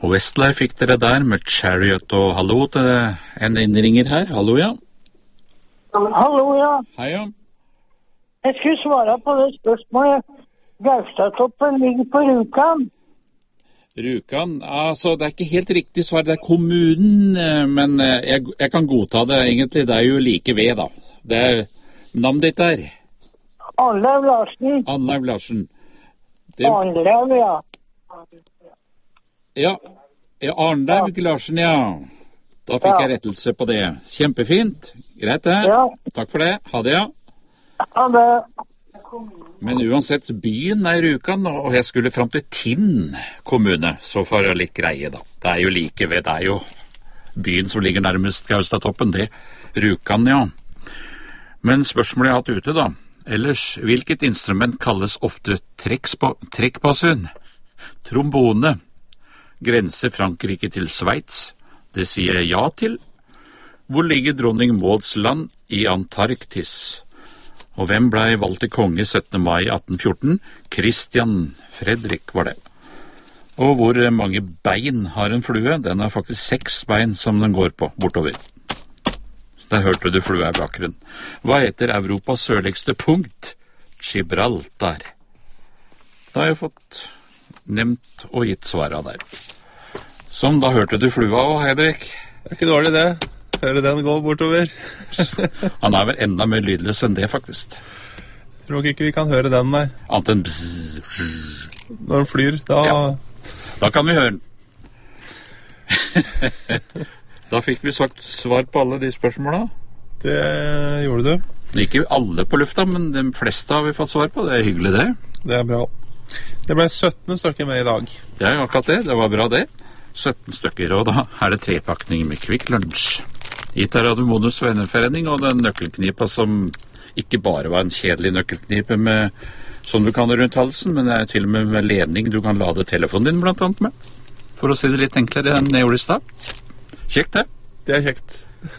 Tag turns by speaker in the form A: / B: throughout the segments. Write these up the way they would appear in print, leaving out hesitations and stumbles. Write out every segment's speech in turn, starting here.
A: Og Westlife fikk dere der med Chariot, og hallo til en innringer her. Hallo, ja.
B: Hallo, ja.
A: Hei, ja.
B: Jeg skulle svare på det spørsmålet. Gaustatoppen ligger på Rjukan.
A: Rjukan, altså det er ikke helt riktig svar, det er kommunen, men jeg kan godta det egentlig, det er jo like ved da. Det er navnet ditt der.
B: Arnleif Larsen.
A: Arnleif Larsen.
B: Arnleif, ja.
A: Ja, Arnleif Larsen, ja. Da fikk jeg rettelse på det. Kjempefint. Greit det.
B: Ja.
A: Takk for det. Ha det, ja.
B: Ha det.
A: Men uansett, byen er Rjukan, og jeg skulle frem til Tinn kommune, så for å litt greie da. Det er jo like ved, det er jo byen som ligger nærmest Gaustatoppen, det. Rjukan, ja. Men spørsmålet jeg har hatt ute da, ellers, hvilket instrument kalles ofte trekkbasun? Trombone. Grenser Frankrike til Sveits? Det sier jeg ja til. Hvor ligger dronning Mauds land i Antarktis? Og hvem ble valgt til konge 17. mai 1814? Christian Fredrik var det. Og hvor mange bein har en flue? Den har faktisk 6 bein som den går på, bortover. Der hørte du flua i bakgrunnen. Hva heter Europas sørligste punkt? Gibraltar. Da har jeg fått nevnt og gitt svaret der. Som da hørte du flua også, Hedrik.
C: Det er ikke dårlig det. Høre den gå bortover.
A: Han er vel enda mer lydløs enn det, faktisk.
C: Jeg tror ikke vi kan høre den, nei.
A: Annet enn bzz, bzz.
C: Når den flyr, da...
A: Ja, da kan vi høre den. Da fikk vi sagt svar på alle de spørsmålene.
C: Det gjorde du.
A: Ikke alle på lufta, men de fleste har vi fått svar på. Det er hyggelig, det.
C: Det er bra. Det ble 17 stykker med i dag.
A: Det er jo akkurat det. Det var bra, det. 17 stykker, og da er det 3 pakninger med Kvikk Lunsj. Hit er Radio Modus Venneforening, og den nøkkelknipa som ikke bare var en kjedelig nøkkelknipe med, som du kan rundt halsen, men det er til og med ledning du kan lade telefonen din blant annet med. For å si det litt enklere enn jeg gjorde i stad. Kjekt, det.
C: Det er kjekt.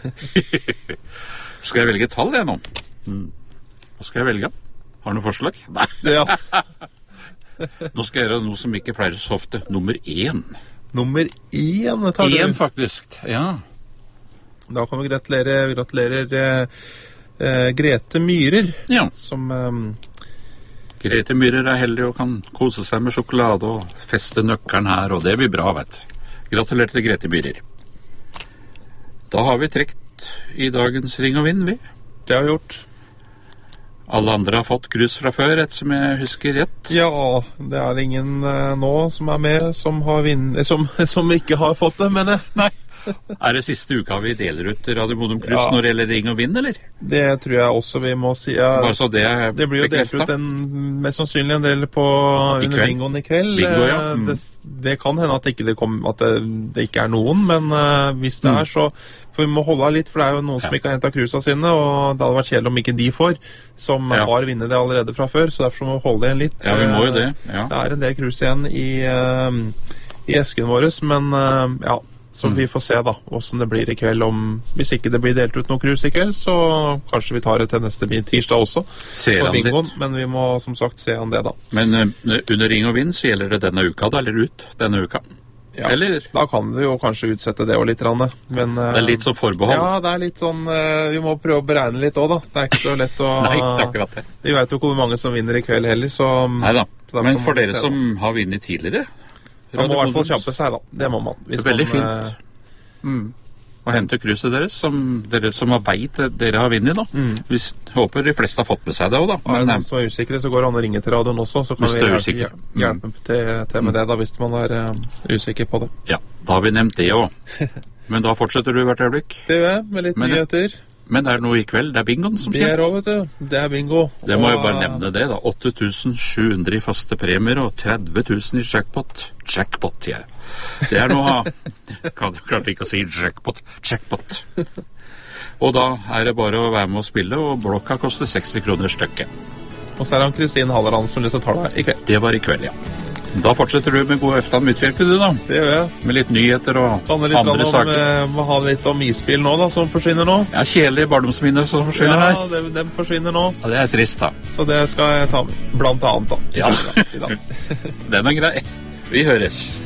A: Skal jeg velge tall, jeg nå? Hva skal jeg velge? Har du noe forslag? Nei.
C: Ja.
A: Nå skal jeg gjøre noe som ikke pleier så ofte. Nummer 1.
C: Nummer 1 tar du.
A: 1 faktisk, ja.
C: Da kan vi gratulerer Grete Myhrer.
A: Ja.
C: Som
A: Grete Myhrer er heldig og kan kose seg med sjokolade og feste nøkkelen her, og det blir bra, vet du. Gratulerer til Grete Myhrer. Da har vi trekt i dagens Ring og Vinn, vi.
C: Det har vi gjort.
A: Alle andre har fått grus fra før, som jeg husker rett.
C: Ja, det er ingen nå som er med som ikke har fått det, men
A: nei. Er det siste uka vi deler ut Radio Modum Krus når det gjelder Ring og Vinn, eller?
C: Det tror jeg også vi må si. Ja,
A: bare så det er
C: det blir jo delt ut mest sannsynlig en del på under bingoen i kveld.
A: Bingo, ja.
C: Det kan hende at det ikke er noen, men hvis det er så... For vi må holde av litt, for det er jo noen som ikke har hentet krusa sine, og det hadde vært kjedelig om ikke de får, som har vinnet det allerede fra før, så derfor må vi holde det igjen litt.
A: Ja, vi må jo det, ja.
C: Det er en del krus igjen i esken vår, men ja, så vi får se da, hvordan det blir i kveld. Hvis ikke det blir delt ut noen krus i kveld, så kanskje vi tar det til neste tirsdag også, på bingoen, men vi må som sagt se an det da. Men
A: under Ring og Vinn så gjelder det denne uka da, eller ut denne uka?
C: Ja,
A: eller?
C: Da kan vi jo kanskje utsette det og litt rann, men
A: det er litt sånn forbehold.
C: Ja, det er litt sånn vi må prøve å beregne litt også da. Det er ikke så lett å
A: Nei, det er akkurat det.
C: Vi vet jo ikke hvor mange som vinner i kveld heller, så
A: Neida, men for dere som har vunnet tidligere,
C: man må i hvert fall kjappe seg da. Det må man.
A: Det er veldig fint å hente kruset deres, dere som har veit dere har vunnet da. Vi håper de fleste har fått med seg det også da.
C: Men hvis man er usikre, så går det an å ringe til radioen også, så kan vi hjelpe til med det da, hvis man er usikker på det.
A: Ja, da har vi nevnt det også. Men da fortsetter du hvert øyeblikk.
C: Det gjør jeg, med litt nyheter.
A: Men det er noe i kveld, det er bingoen som
C: sier. Det er også, vet du. Det er bingo.
A: Det må jeg bare nevne det da. 8.700 i faste premier og 30.000 i jackpot. Jackpot, ja. Det er noe klart ikke å si jackpot. Jackpot. Og da er det bare å være med og spille, og blokka koster 60 kroner stykket.
C: Og så er han Kristin Hallerand som lyser tar deg i kveld.
A: Det var i kveld, ja. Da fortsetter du med God Øftan Midtfjelke, du da.
C: Det gjør jeg.
A: Med litt nyheter og andre saker.
C: Må ha litt om isbil nå da, som forsvinner nå.
A: Ja, kjedelige barndomsminner som forsvinner her.
C: Ja, de forsvinner nå.
A: Ja, det er trist da.
C: Så det skal jeg ta med, blant annet da.
A: Ja, den er grei. Vi høres.